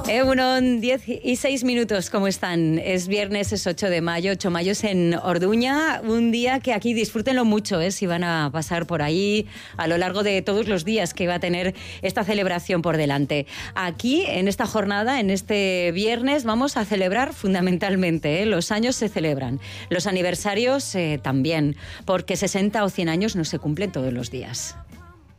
Egunon, 10:06, ¿cómo están? Es viernes, es 8 de mayo, 8 mayo en Orduña, un día que aquí disfrútenlo mucho, si van a pasar por ahí a lo largo de todos los días que va a tener esta celebración por delante. Aquí, en esta jornada, en este viernes, vamos a celebrar fundamentalmente, los años se celebran, los aniversarios también, porque 60 o 100 años no se cumplen todos los días.